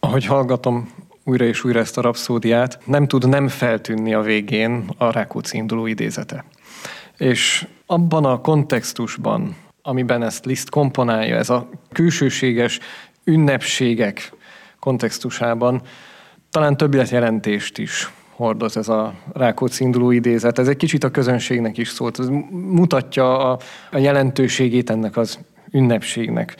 Ahogy hallgatom újra és újra ezt a rapszódiát, nem tud nem feltűnni a végén a Rákóczi induló idézete. És abban a kontextusban, amiben ezt Liszt komponálja, ez a külsőséges ünnepségek kontextusában talán többletjelentést is hordoz ez a Rákóczi induló idézet. Ez egy kicsit a közönségnek is szólt. Ez mutatja a jelentőségét ennek az ünnepségnek.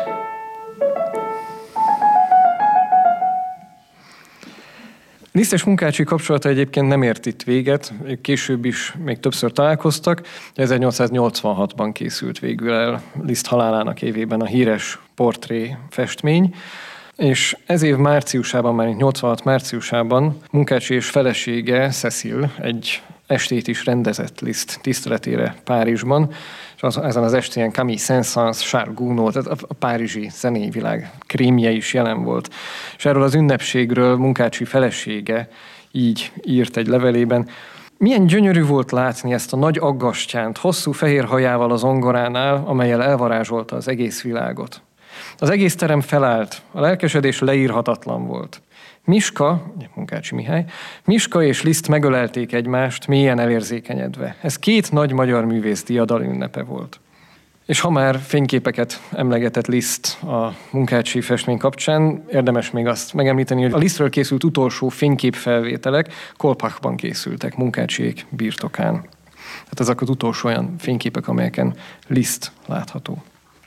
Liszt és Munkácsy kapcsolata egyébként nem ért itt véget, később is még többször találkoztak. 1886-ban készült végül el Liszt halálának évében a híres portré festmény, és ez év márciusában, már 86 márciusában Munkácsy és felesége, Cécile, egy estét is rendezett Liszt tiszteletére Párizsban, és ezen az estén Camille Saint-Saëns, Charles Gounod, tehát a párizsi zenei világ krémje is jelen volt. És erről az ünnepségről Munkácsy felesége így írt egy levelében: milyen gyönyörű volt látni ezt a nagy aggastyánt, hosszú fehér hajával az zongoránál, amellyel elvarázsolta az egész világot. Az egész terem felállt, a lelkesedés leírhatatlan volt. Munkácsy Mihály, Miska és Liszt megölelték egymást, mélyen elérzékenyedve. Ez két nagy magyar művész diadal ünnepe volt. És ha már fényképeket emlegetett Liszt a Munkácsy festmény kapcsán, érdemes még azt megemlíteni, hogy a Lisztről készült utolsó fényképfelvételek Kolpachban készültek, Munkácsyék birtokán. Tehát ezek az utolsó olyan fényképek, amelyeken Liszt látható.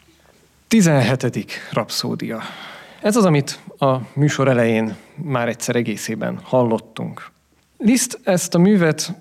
17. rapszódia. Ez az, amit a műsor elején már egyszer egészében hallottunk. Liszt ezt a művet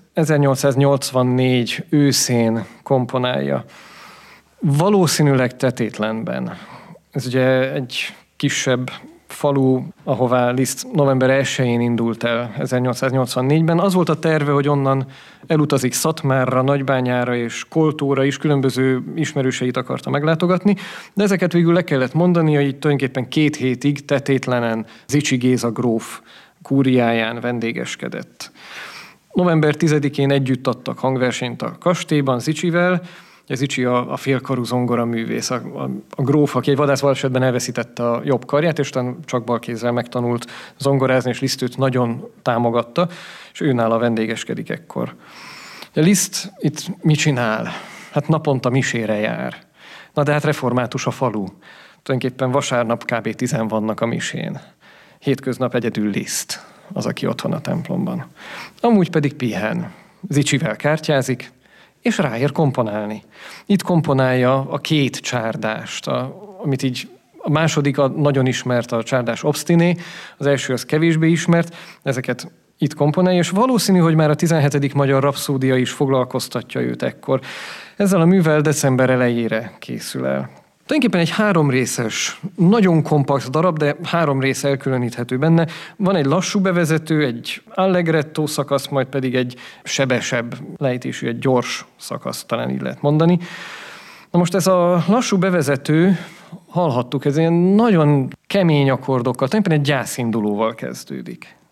1884 őszén komponálja. Valószínűleg tetétlenben. Ez ugye egy kisebb falu, ahová Liszt november 1-én indult el 1884-ben. Az volt a terve, hogy onnan elutazik Szatmárra, Nagybányára és Koltóra is, különböző ismerőseit akarta meglátogatni, de ezeket végül le kellett mondania, így tulajdonképpen 2 hétig tetétlenen Zichy Géza gróf kúriáján vendégeskedett. November 10-én együtt adtak hangversenyt a kastélyban Zichyvel. Zichy a félkarú zongoraművész, a gróf, aki egy vadászbalesetben elveszítette a jobb karját, és utána csak balkézzel megtanult zongorázni, és Liszt őt nagyon támogatta, és őnála vendégeskedik ekkor. Liszt itt mit csinál? Hát naponta misére jár. Na de hát református a falu. Tulajdonképpen vasárnap kb. 10 vannak a misén. Hétköznap egyedül Liszt, az, aki otthon a templomban. Amúgy pedig pihen. Zichyvel kártyázik, és ráér komponálni. Itt komponálja a 2 csárdást, amit így a második a nagyon ismert, a csárdás obstiné, az első az kevésbé ismert, ezeket itt komponálja, és valószínű, hogy már a 17. magyar rapszódia is foglalkoztatja őt ekkor. Ezzel a művel december elejére készül el. Tulajdonképpen egy 3 részes, nagyon kompakt darab, de 3 rész elkülöníthető benne. Van egy lassú bevezető, egy allegretto szakasz, majd pedig egy sebesebb lejtésű, egy gyors szakasz, talán így lehet mondani. Na most ez a lassú bevezető, hallhattuk, ez ilyen nagyon kemény akkordokkal, tulajdonképpen egy gyászindulóval kezdődik.